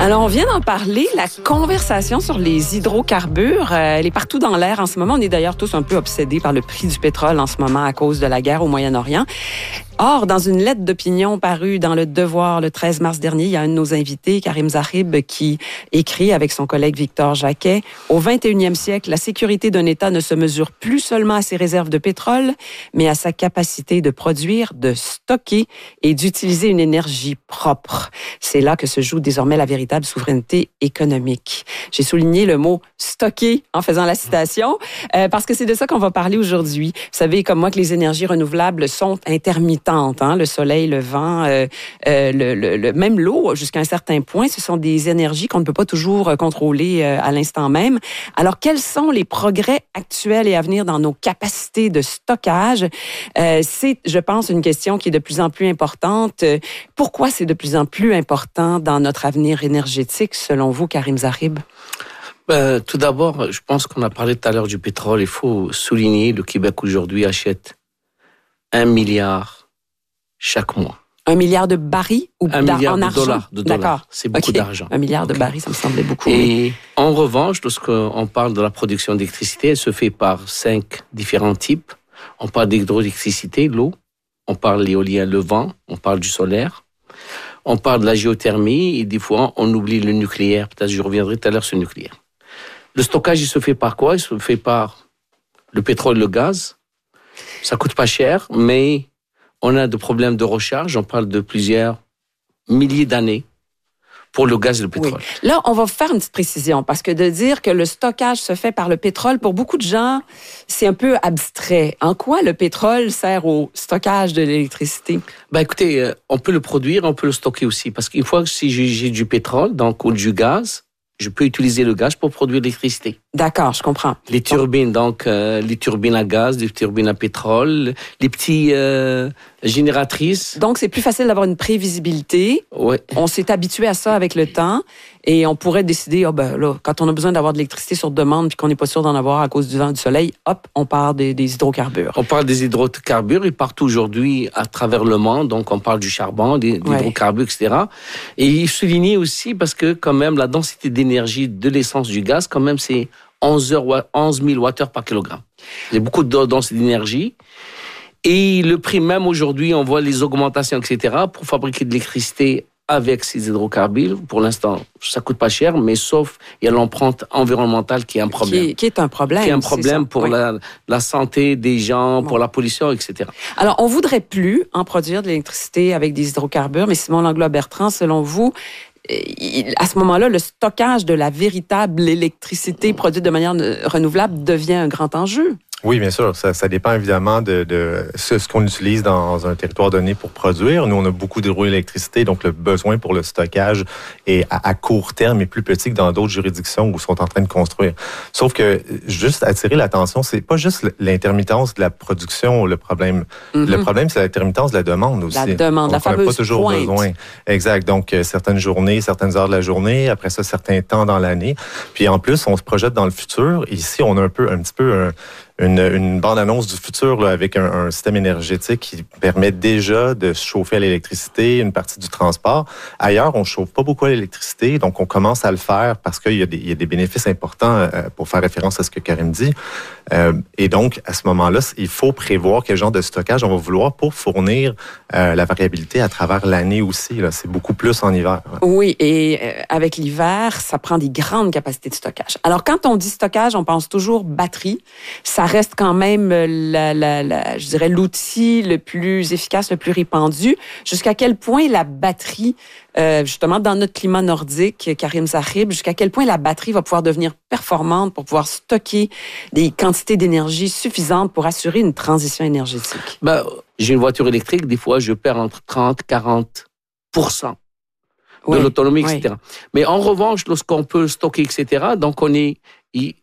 Alors, on vient d'en parler, la conversation sur les hydrocarbures, elle est partout dans l'air en ce moment. On est d'ailleurs tous un peu obsédés par le prix du pétrole en ce moment à cause de la guerre au Moyen-Orient. Or, dans une lettre d'opinion parue dans Le Devoir le 13 mars dernier, il y a un de nos invités, Karim Zahib, qui écrit avec son collègue Victor Jacquet, « Au 21e siècle, la sécurité d'un État ne se mesure plus seulement à ses réserves de pétrole, mais à sa capacité de produire, de stocker et d'utiliser une énergie propre. C'est là que se joue désormais la véritable souveraineté économique. » J'ai souligné le mot « stocker » en faisant la citation, parce que c'est de ça qu'on va parler aujourd'hui. Vous savez, comme moi, que les énergies renouvelables sont intermittentes. Le soleil, le vent, même l'eau, jusqu'à un certain point, ce sont des énergies qu'on ne peut pas toujours contrôler à l'instant même. Alors, quels sont les progrès actuels et à venir dans nos capacités de stockage? C'est, je pense, une question qui est de plus en plus importante. Pourquoi c'est de plus en plus important dans notre avenir énergétique, selon vous, Karim Zahib? Tout d'abord, je pense qu'on a parlé tout à l'heure du pétrole. Il faut souligner, le Québec aujourd'hui achète 1 milliard chaque mois. 1 milliard de barils ou $1 milliard en argent? De dollars. D'accord. C'est beaucoup d'argent. 1 milliard de barils, ça me semblait beaucoup. Et en revanche, lorsqu'on parle de la production d'électricité, elle se fait par 5 différents types. On parle d'hydroélectricité, l'eau. On parle de l'éolien, le vent. On parle du solaire. On parle de la géothermie. Et des fois, on oublie le nucléaire. Peut-être je reviendrai tout à l'heure sur le nucléaire. Le stockage, il se fait par quoi? Il se fait par le pétrole, le gaz. Ça coûte pas cher, mais on a des problèmes de recharge. On parle de plusieurs milliers d'années pour le gaz et le pétrole. Oui. Là, on va faire une petite précision parce que de dire que le stockage se fait par le pétrole, pour beaucoup de gens, c'est un peu abstrait. En quoi le pétrole sert au stockage de l'électricité? Écoutez, on peut le produire, on peut le stocker aussi. Parce qu'une fois que si j'ai du pétrole, donc ou du gaz, je peux utiliser le gaz pour produire l'électricité. D'accord, je comprends. Les turbines, les turbines à gaz, les turbines à pétrole, les petits génératrices. Donc, c'est plus facile d'avoir une prévisibilité. Ouais. On s'est habitué à ça avec le temps et on pourrait décider, quand on a besoin d'avoir de l'électricité sur demande puis qu'on n'est pas sûr d'en avoir à cause du vent, du soleil, on parle des hydrocarbures. On parle des hydrocarbures, ils partent aujourd'hui à travers le monde, donc on parle du charbon, des hydrocarbures, etc. Et il soulignait aussi, parce que quand même, la densité d'énergie de l'essence du gaz, quand même, c'est 11 000 Wh par kilogramme. Il y a beaucoup de densité d'énergie. Et le prix même aujourd'hui, on voit les augmentations, etc. Pour fabriquer de l'électricité avec ces hydrocarbures, pour l'instant, ça coûte pas cher, mais sauf il y a l'empreinte environnementale qui est un problème. Qui est un problème. Qui est un problème pour la santé des gens, pour la pollution, etc. Alors, on voudrait plus en produire de l'électricité avec des hydrocarbures, mais Simon Langlois-Bertrand, selon vous, à ce moment-là, le stockage de la véritable électricité produite de manière renouvelable devient un grand enjeu. Oui, bien sûr. Ça dépend évidemment de ce qu'on utilise dans un territoire donné pour produire. Nous, on a beaucoup d'hydroélectricité, donc le besoin pour le stockage est à court terme et plus petit que dans d'autres juridictions où ils sont en train de construire. Sauf que, juste attirer l'attention, c'est pas juste l'intermittence de la production le problème. Mm-hmm. Le problème, c'est l'intermittence de la demande aussi. La demande, la fameuse pas toujours pointe. Besoin. Exact. Donc, certaines journées, certaines heures de la journée, après ça, certains temps dans l'année. Puis en plus, on se projette dans le futur. Ici, on a un petit peu une bande-annonce du futur là, avec un système énergétique qui permet déjà de se chauffer à l'électricité, une partie du transport. Ailleurs, on ne chauffe pas beaucoup à l'électricité, donc on commence à le faire parce qu'il y a des bénéfices importants pour faire référence à ce que Karim dit. Et donc, à ce moment-là, il faut prévoir quel genre de stockage on va vouloir pour fournir la variabilité à travers l'année aussi. Là. C'est beaucoup plus en hiver. Ouais. Oui, et avec l'hiver, ça prend des grandes capacités de stockage. Alors, quand on dit stockage, on pense toujours batterie. Ça reste quand même, je dirais, l'outil le plus efficace, le plus répandu. Jusqu'à quel point la batterie, justement, dans notre climat nordique, Karim Zahib, jusqu'à quel point la batterie va pouvoir devenir performante pour pouvoir stocker des quantités d'énergie suffisantes pour assurer une transition énergétique? J'ai une voiture électrique, des fois, je perds entre 30-40% de l'autonomie, etc. Mais en revanche, lorsqu'on peut stocker, etc., donc